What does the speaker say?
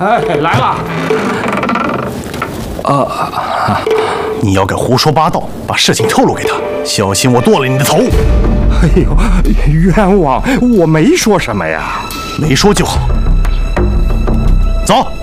哎，来了。 你要敢胡说八道，把事情透露给他，小心我剁了你的头！ 哎呦，冤枉！我没说什么呀。 没说就好。走。